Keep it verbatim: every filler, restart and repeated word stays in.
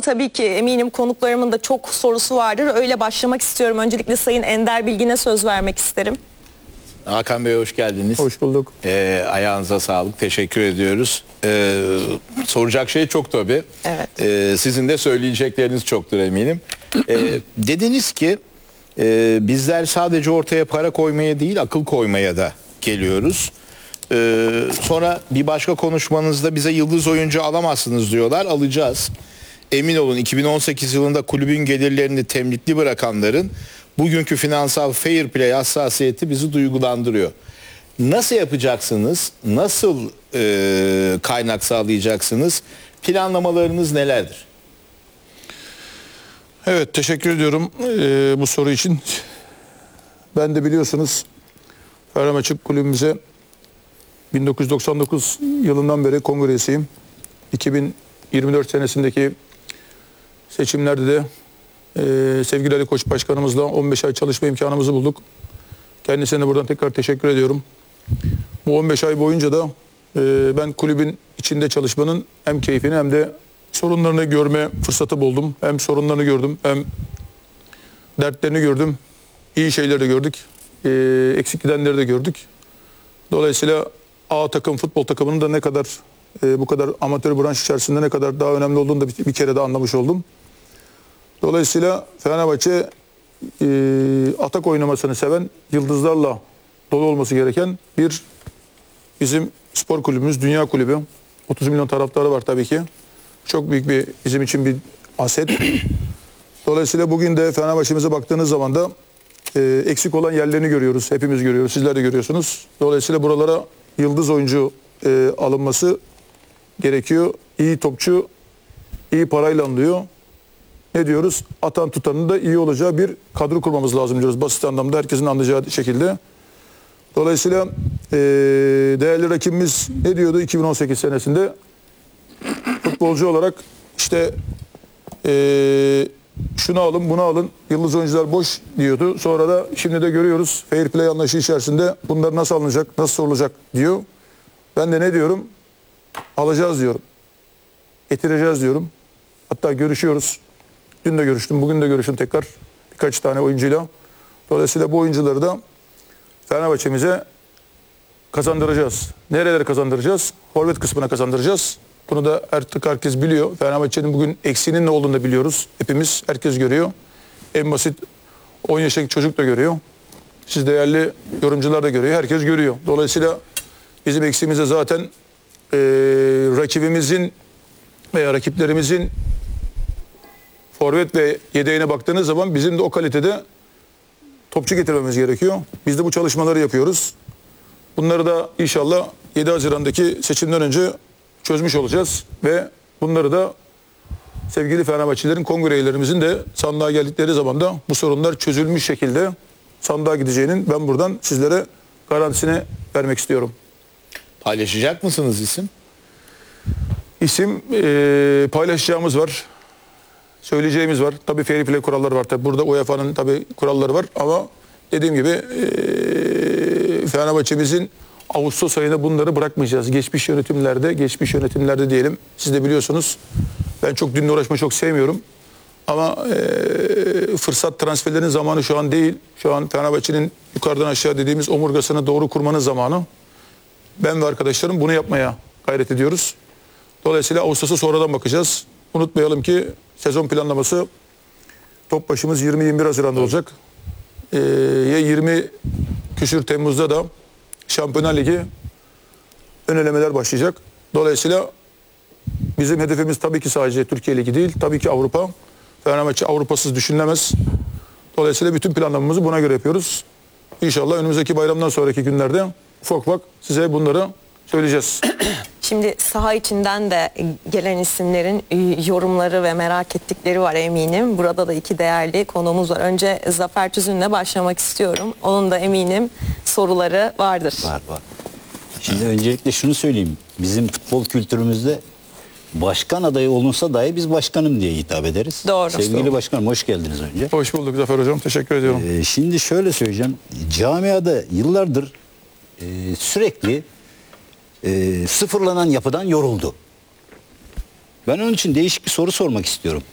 tabii ki eminim konuklarımın da çok sorusu vardır. Öyle başlamak istiyorum. Öncelikle Sayın Ender Bilgin'e söz vermek isterim. Hakan Bey hoş geldiniz. Hoş bulduk. Ee, ayağınıza sağlık. Teşekkür ediyoruz. Ee, soracak şey çok tabii. Evet. Ee, sizin de söyleyecekleriniz çoktur eminim. Ee, dediniz ki e, bizler sadece ortaya para koymaya değil akıl koymaya da geliyoruz. Ee, sonra bir başka konuşmanızda bize yıldız oyuncu alamazsınız diyorlar. Alacağız. Emin olun iki bin on sekiz yılında kulübün gelirlerini temlikli bırakanların bugünkü finansal fair play hassasiyeti bizi duygulandırıyor. Nasıl yapacaksınız? Nasıl e, kaynak sağlayacaksınız? Planlamalarınız nelerdir? Evet, teşekkür ediyorum e, bu soru için. Ben de biliyorsunuz Fenerbahçe kulübümüze bin dokuz yüz doksan dokuz yılından beri kongre üyesiyim. iki bin yirmi dört senesindeki seçimlerde de e, sevgili Ali Koç Başkanımızla on beş ay çalışma imkanımızı bulduk. Kendisine de buradan tekrar teşekkür ediyorum. Bu on beş ay boyunca da e, ben kulübün içinde çalışmanın hem keyfini hem de sorunlarını görme fırsatı buldum. Hem sorunlarını gördüm hem dertlerini gördüm. İyi şeyleri de gördük. E, eksik gidenleri de gördük. Dolayısıyla A takım futbol takımının da ne kadar e, bu kadar amatör branş içerisinde ne kadar daha önemli olduğunu da bir, bir kere de anlamış oldum. Dolayısıyla Fenerbahçe e, atak oynamasını seven, yıldızlarla dolu olması gereken bir bizim spor kulübümüz, dünya kulübü. otuz milyon taraftarı var tabii ki. Çok büyük bir bizim için bir aset. Dolayısıyla bugün de Fenerbahçe'mize baktığınız zaman da e, eksik olan yerlerini görüyoruz. Hepimiz görüyoruz. Sizler de görüyorsunuz. Dolayısıyla buralara yıldız oyuncu e, alınması gerekiyor. İyi topçu, iyi parayla alınıyor. Ne diyoruz? Atan tutanın da iyi olacağı bir kadro kurmamız lazım diyoruz. Basit anlamda herkesin anlayacağı şekilde. Dolayısıyla e, değerli rakibimiz ne diyordu iki bin on sekiz senesinde? Futbolcu olarak işte e, şunu alın bunu alın yıldız oyuncular boş diyordu. Sonra da şimdi de görüyoruz fair play anlayışı içerisinde bunlar nasıl alınacak, nasıl sorulacak diyor. Ben de ne diyorum? Alacağız diyorum. Getireceğiz diyorum. Hatta görüşüyoruz. Dün de görüştüm, bugün de görüştüm tekrar birkaç tane oyuncuyla. Dolayısıyla bu oyuncuları da Fenerbahçe'mize kazandıracağız. Nerelere kazandıracağız? Forvet kısmına kazandıracağız. Bunu da artık herkes biliyor. Fenerbahçe'nin bugün eksiğinin ne olduğunu da biliyoruz. Hepimiz, herkes görüyor. En basit on yaşındaki çocuk da görüyor. Siz değerli yorumcular da görüyor. Herkes görüyor. Dolayısıyla bizim eksiğimiz de zaten e, rakibimizin veya rakiplerimizin forvet ve yedeğine baktığınız zaman bizim de o kalitede topçu getirmemiz gerekiyor. Biz de bu çalışmaları yapıyoruz. Bunları da inşallah yedi Haziran'daki seçimden önce çözmüş olacağız ve bunları da sevgili Fenerbahçelilerin kongre üyelerimizin de sandığa geldikleri zaman da bu sorunlar çözülmüş şekilde sandığa gideceğinin ben buradan sizlere garantisini vermek istiyorum. Paylaşacak mısınız isim? İsim e, paylaşacağımız var. Söyleyeceğimiz var. Tabii fair play kuralları var. Tabii burada U E F A'nın tabii kuralları var ama dediğim gibi e, Fenerbahçe'mizin Ağustos ayında bunları bırakmayacağız. Geçmiş yönetimlerde, geçmiş yönetimlerde diyelim. Siz de biliyorsunuz. Ben çok dünle uğraşmayı çok sevmiyorum. Ama e, fırsat transferlerinin zamanı şu an değil. Şu an Fenerbahçe'nin yukarıdan aşağı dediğimiz omurgasını doğru kurmanın zamanı. Ben ve arkadaşlarım bunu yapmaya gayret ediyoruz. Dolayısıyla Ağustos'a sonradan bakacağız. Unutmayalım ki sezon planlaması top başımız yirmi yirmi bir Haziran'da olacak. Ee, ya yirmi küsür Temmuz'da da Şampiyonlar Ligi ön elemeler başlayacak. Dolayısıyla bizim hedefimiz tabii ki sadece Türkiye Ligi değil. Tabii ki Avrupa. Fenerbahçe Avrupa'sız düşünülemez. Dolayısıyla bütün planlamamızı buna göre yapıyoruz. İnşallah önümüzdeki bayramdan sonraki günlerde ufak ufak size bunları söyleyeceğiz. Şimdi saha içinden de gelen isimlerin yorumları ve merak ettikleri var eminim. Burada da iki değerli konuğumuz var. Önce Zafer Tüzün'le başlamak istiyorum. Onun da eminim soruları vardır. Var var. Şimdi öncelikle şunu söyleyeyim. Bizim futbol kültürümüzde başkan adayı olunsa dahi biz başkanım diye hitap ederiz. Doğru. Sevgili başkanım hoş geldiniz önce. Hoş bulduk Zafer Hocam. Teşekkür ediyorum. Ee, şimdi şöyle söyleyeceğim. Camiada yıllardır e, sürekli e, sıfırlanan yapıdan yoruldu. Ben onun için değişik bir soru sormak istiyorum.